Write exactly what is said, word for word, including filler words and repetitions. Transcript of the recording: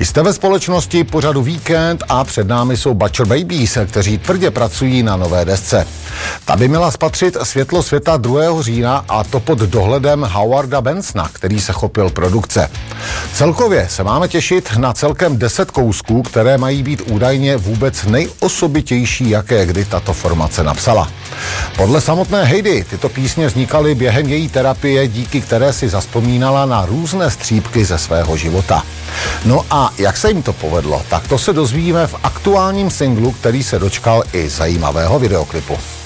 Jste ve společnosti pořadu Víkend a před námi jsou Butcher Babies, kteří tvrdě pracují na nové desce. Ta by měla spatřit světlo světa druhého října a to pod dohledem Howarda Bensona, který se chopil produkce. Celkově se máme těšit na celkem deset kousků, které mají být údajně vůbec nejosobitější, jaké kdy tato formace napsala. Podle samotné Heidi tyto písně vznikaly během její terapie, díky které si zazpomínala na různé střípky ze svého života. No a jak se jim to povedlo, tak to se dozvíme v aktuálním singlu, který se dočkal i zajímavého videoklipu.